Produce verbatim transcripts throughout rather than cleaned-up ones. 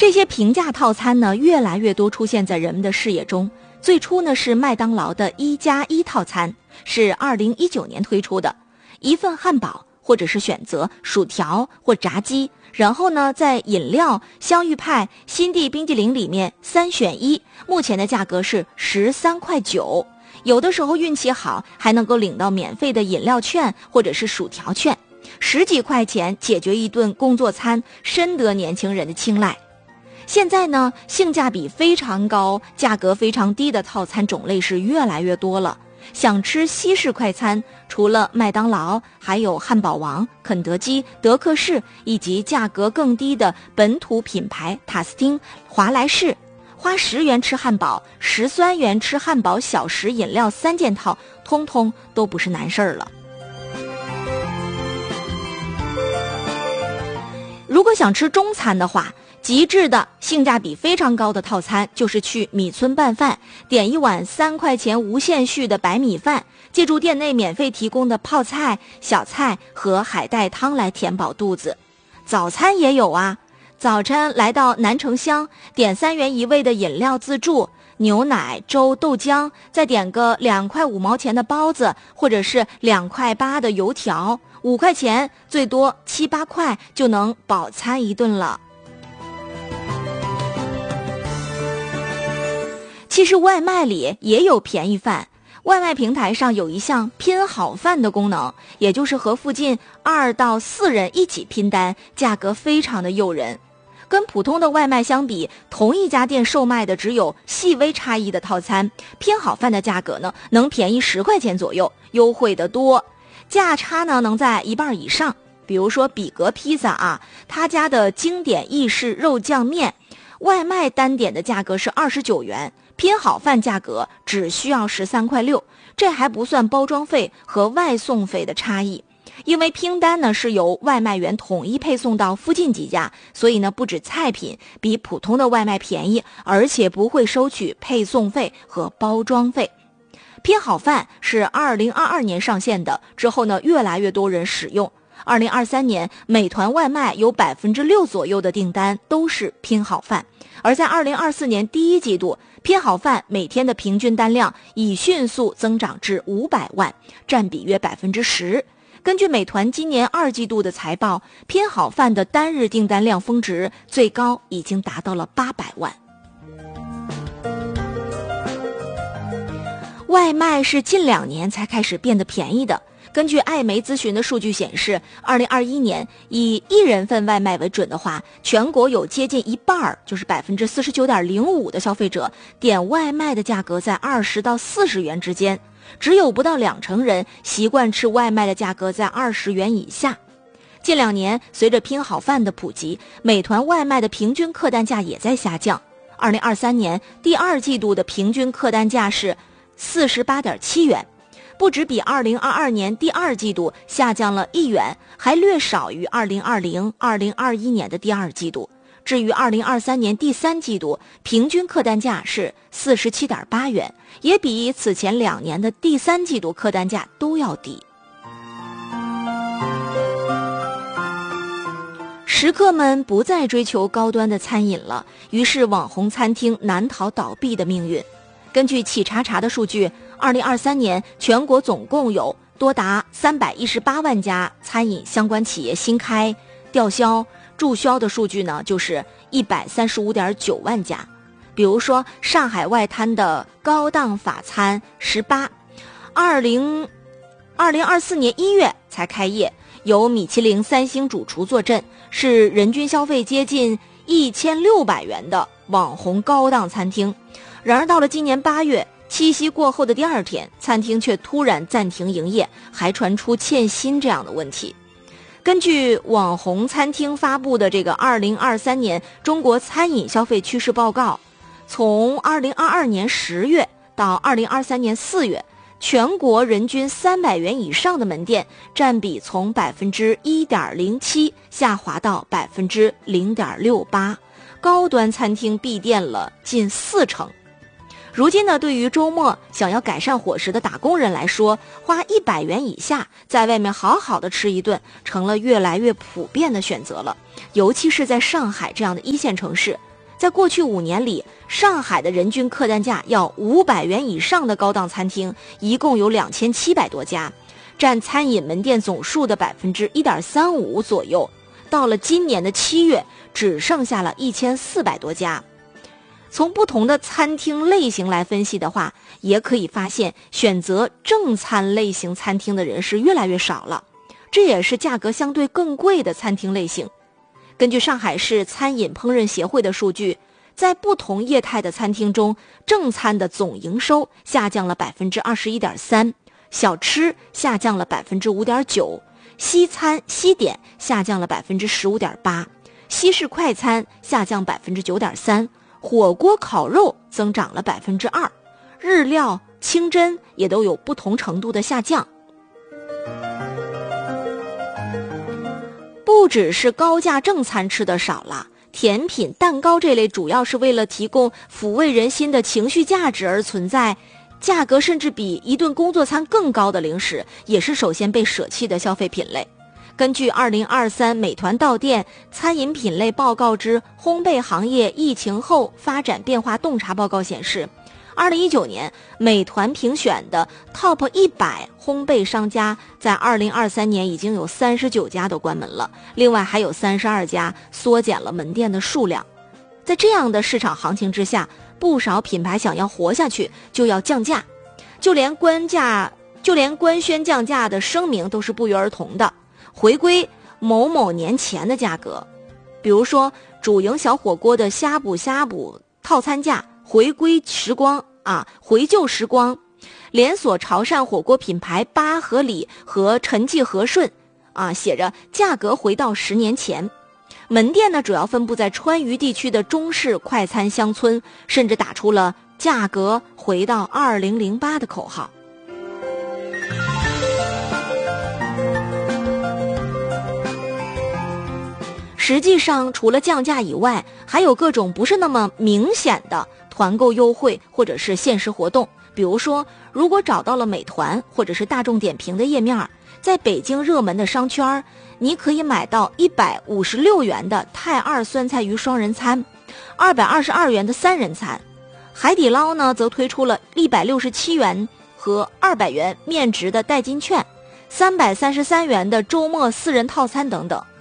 这些平价套餐呢，越来越多出现在人们的视野中。最初呢是麦当劳的一加一套餐，是二零一九年推出的，一份汉堡或者是选择薯条或炸鸡，然后呢在饮料、香芋派、新地冰激凌里面三选一，目前的价格是十三块九，有的时候运气好还能够领到免费的饮料券或者是薯条券，十几块钱解决一顿工作餐，深得年轻人的青睐。现在呢，性价比非常高、价格非常低的套餐种类是越来越多了。想吃西式快餐，除了麦当劳，还有汉堡王、肯德基、德克士，以及价格更低的本土品牌塔斯汀、华莱士。花十元吃汉堡，十三元吃汉堡小食饮料三件套，通通都不是难事儿了。如果想吃中餐的话，极致的性价比非常高的套餐就是去米村拌饭，点一碗三块钱无限续的白米饭，借助店内免费提供的泡菜、小菜和海带汤来填饱肚子。早餐也有啊，早餐来到南城乡，点三元一位的饮料自助，牛奶、粥、豆浆，再点个两块五毛钱的包子，或者是两块八的油条，五块钱最多七八块就能饱餐一顿了。其实外卖里也有便宜饭，外卖平台上有一项拼好饭的功能，也就是和附近二到四人一起拼单，价格非常的诱人。跟普通的外卖相比，同一家店售卖的只有细微差异的套餐，拼好饭的价格呢能便宜十块钱左右，优惠的多，价差呢能在一半以上。比如说比格披萨啊，他家的经典意式肉酱面，外卖单点的价格是二十九元，拼好饭价格只需要十三块六，这还不算包装费和外送费的差异。因为拼单呢是由外卖员统一配送到附近几家，所以呢不止菜品比普通的外卖便宜，而且不会收取配送费和包装费。拼好饭是二零二二年上线的，之后呢越来越多人使用。二零二三年美团外卖有百分之六左右的订单都是拼好饭，而在二零二四年第一季度，拼好饭每天的平均单量已迅速增长至五百万，占比约百分之十。根据美团今年二季度的财报，拼好饭的单日订单量峰值最高已经达到了八百万。外卖是近两年才开始变得便宜的。根据艾媒咨询的数据显示，二零二一年以一人份外卖为准的话，全国有接近一半，就是百分之四十九点零五的消费者点外卖的价格在二十到四十元之间，只有不到两成人习惯吃外卖的价格在二十元以下。近两年，随着拼好饭的普及，美团外卖的平均客单价也在下降。二零二三年第二季度的平均客单价是四十八点七元。不止比二零二二年第二季度下降了一元，还略少于二零二零、二零二一年的第二季度。至于二零二三年第三季度，平均客单价是四十七点八元，也比此前两年的第三季度客单价都要低。食客们不再追求高端的餐饮了，于是网红餐厅难逃倒闭的命运。根据企查查的数据，二零二三年全国总共有多达三百一十八万家餐饮相关企业新开、吊销、注销的数据呢，就是一百三十五点九万家。比如说上海外滩的高档法餐十八，二零二零二四年一月才开业，由米其林三星主厨坐镇，是人均消费接近一千六百元的网红高档餐厅。然而到了今年八月，七夕过后的第二天，餐厅却突然暂停营业，还传出欠薪这样的问题。根据网红餐厅发布的这个二零二三年中国餐饮消费趋势报告，从二零二二年十月到二零二三年四月，全国人均三百元以上的门店占比从百分之一点零七下滑到百分之零点六八，高端餐厅闭店了近四成。如今呢，对于周末想要改善伙食的打工人来说，花一百元以下在外面好好的吃一顿成了越来越普遍的选择了。尤其是在上海这样的一线城市， 在过去五年里，上海的人均客单价要五百元以上的高档餐厅一共有两千七百多家，占餐饮门店总数的 百分之一点三五 左右。到了今年的七月，只剩下了一千四百多家。从不同的餐厅类型来分析的话，也可以发现选择正餐类型餐厅的人是越来越少了，这也是价格相对更贵的餐厅类型。根据上海市餐饮烹饪协会的数据，在不同业态的餐厅中，正餐的总营收下降了 百分之二十一点三， 小吃下降了 百分之五点九， 西餐西点下降了 百分之十五点八， 西式快餐下降 百分之九点三， 火锅烤肉增长了 百分之二， 日料清真也都有不同程度的下降。不只是高价正餐吃的少了，甜品蛋糕这类主要是为了提供抚慰人心的情绪价值而存在，价格甚至比一顿工作餐更高的零食也是首先被舍弃的消费品类。根据二零二三美团到店餐饮品类报告之烘焙行业疫情后发展变化洞察报告显示，二零一九年美团评选的 Top 一百烘焙商家，在二零二三年已经有三十九家都关门了，另外还有三十二家缩减了门店的数量。在这样的市场行情之下，不少品牌想要活下去就要降价，就连官价就连官宣降价的声明都是不约而同的，回归某某年前的价格。比如说主营小火锅的呷哺呷哺套餐价回归时光啊，回旧时光。连锁潮汕火锅品牌八和里和陈记和顺啊，写着价格回到十年前。门店呢主要分布在川渝地区的中式快餐乡村，甚至打出了价格回到二零零八的口号。实际上除了降价以外，还有各种不是那么明显的团购优惠或者是限时活动。比如说，如果找到了美团或者是大众点评的页面，在北京热门的商圈，你可以买到一百五十六元的泰二酸菜鱼双人餐，二百二十二元的三人餐。海底捞呢则推出了一百六十七元和二百元面值的代金券，三百三十三元的周末四人套餐等等。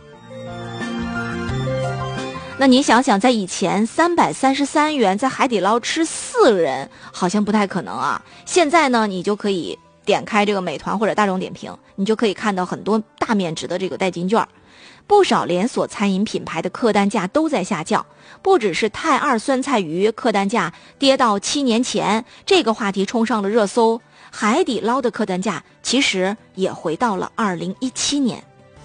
那你想想，在以前三百三十三元在海底捞吃四人好像不太可能啊。现在呢，你就可以点开这个美团或者大众点评，你就可以看到很多大面值的这个代金券。不少连锁餐饮品牌的客单价都在下降，不只是泰二酸菜鱼客单价跌到七年前，这个话题冲上了热搜。海底捞的客单价其实也回到了二零一七年。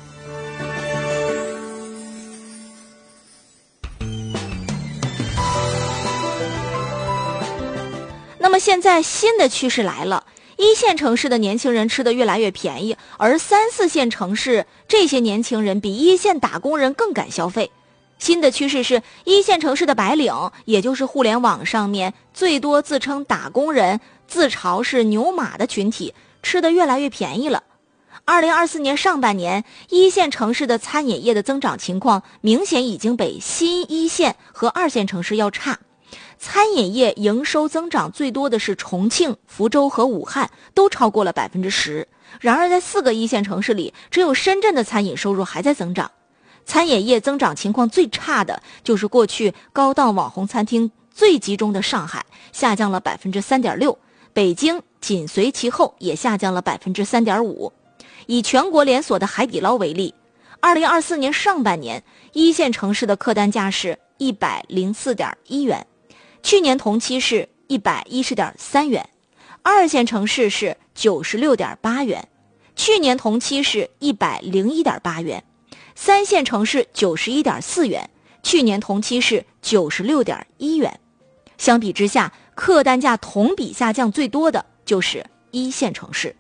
那么现在新的趋势来了，一线城市的年轻人吃得越来越便宜，而三四线城市这些年轻人比一线打工人更敢消费。新的趋势是，一线城市的白领，也就是互联网上面最多自称打工人、自嘲是牛马的群体，吃得越来越便宜了。二零二四年上半年，一线城市的餐饮业的增长情况明显已经比新一线和二线城市要差。餐饮业营收增长最多的是重庆、福州和武汉，都超过了 百分之十。 然而在四个一线城市里，只有深圳的餐饮收入还在增长。餐饮业增长情况最差的就是过去高档网红餐厅最集中的上海，下降了 百分之三点六， 北京紧随其后也下降了 百分之三点五。 以全国连锁的海底捞为例，二零二四年上半年一线城市的客单价是一百零四点一元，去年同期是一百一十点三元，二线城市是九十六点八元，去年同期是一百零一点八元，三线城市九十一点四元，去年同期是九十六点一元。相比之下，客单价同比下降最多的就是一线城市。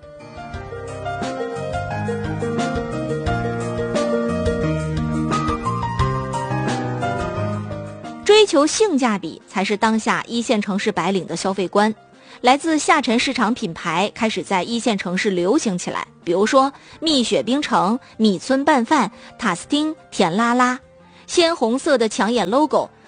追求性价比才是当下一线城市白领的消费观。来自下沉市场品牌开始在一线城市流行起来，比如说蜜雪冰城、米村拌饭、塔斯汀、甜拉拉。鲜红色的抢眼 logo，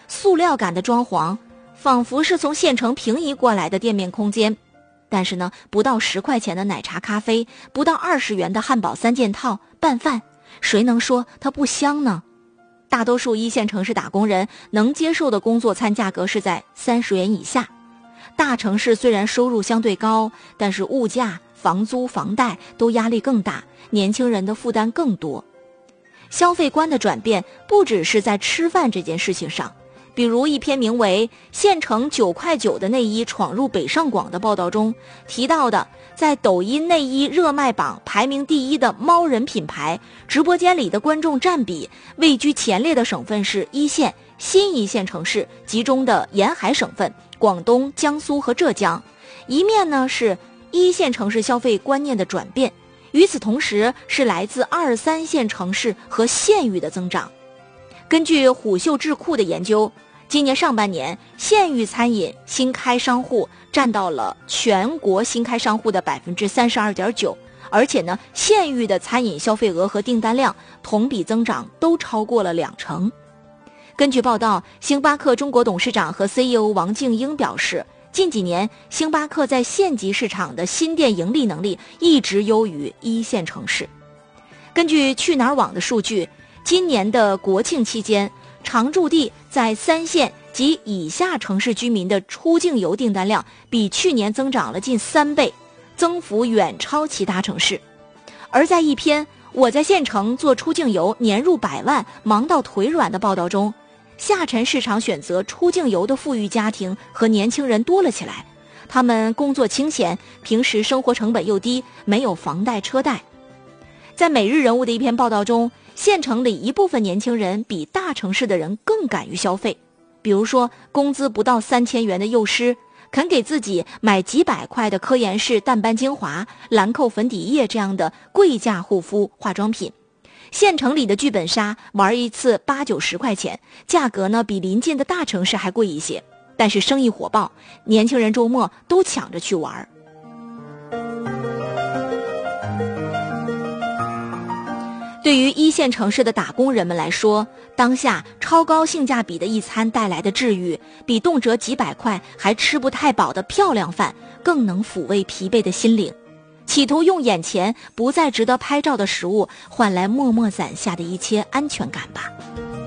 塑料感的装潢，仿佛是从县城平移过来的店面空间。但是呢，不到十块钱的奶茶咖啡，不到二十元的汉堡三件套拌饭，谁能说它不香呢？大多数一线城市打工人能接受的工作餐价格是在三十元以下。大城市虽然收入相对高，但是物价、房租、房贷都压力更大，年轻人的负担更多。消费观的转变不只是在吃饭这件事情上，比如一篇名为《县城九块九的内衣闯入北上广》的报道中提到的，在抖音内衣热卖榜排名第一的猫人品牌，直播间里的观众占比位居前列的省份是一线、新一线城市集中的沿海省份，广东、江苏和浙江。一面呢是一线城市消费观念的转变，与此同时是来自二三线城市和县域的增长。根据虎嗅智库的研究，今年上半年县域餐饮新开商户占到了全国新开商户的 百分之三十二点九， 而且呢，县域的餐饮消费额和订单量同比增长都超过了两成。根据报道，星巴克中国董事长和 C E O 王敬英表示，近几年星巴克在县级市场的新店盈利能力一直优于一线城市。根据去哪儿网的数据，今年的国庆期间，常住地在三线及以下城市居民的出境游订单量比去年增长了近三倍，增幅远超其他城市。而在一篇我在县城做出境游年入百万忙到腿软的报道中，下沉市场选择出境游的富裕家庭和年轻人多了起来，他们工作清闲，平时生活成本又低，没有房贷车贷。在每日人物的一篇报道中，县城里一部分年轻人比大城市的人更敢于消费，比如说工资不到三千元的幼师，肯给自己买几百块的科颜氏淡斑精华、兰蔻粉底液这样的贵价护肤化妆品。县城里的剧本杀玩一次八九十块钱，价格呢比临近的大城市还贵一些，但是生意火爆，年轻人周末都抢着去玩。对于一线城市的打工人们来说，当下超高性价比的一餐带来的治愈，比动辄几百块还吃不太饱的漂亮饭更能抚慰疲惫的心灵，企图用眼前不再值得拍照的食物换来默默攒下的一切安全感吧。